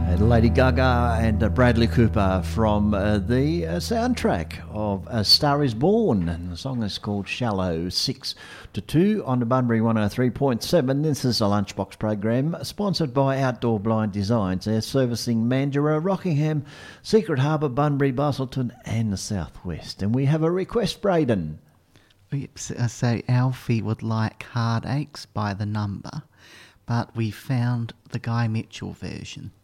Lady Gaga and Bradley Cooper from the soundtrack of A Star Is Born, and the song is called Shallow. 6 to 2 on the Bunbury 103.7. This is a Lunchbox program sponsored by Outdoor Blind Designs. They're servicing Mandurah, Rockingham, Secret Harbour, Bunbury, Busselton and the southwest. And we have a request, Braden. So Alfie would like Heartaches by The Number, but we found the Guy Mitchell version.